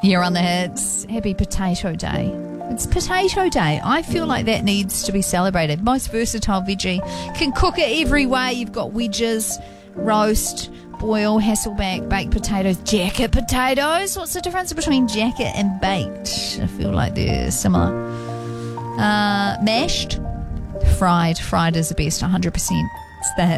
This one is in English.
You're on the hits. Happy Potato Day. It's Potato Day. I feel like that needs to be celebrated. Most versatile veggie. Can cook it every way. You've got wedges, roast, boil, Hasselback, baked potatoes, jacket potatoes. What's the difference between jacket and baked? I feel like they're similar. Mashed, fried. Fried is the best, 100%. It's the hit.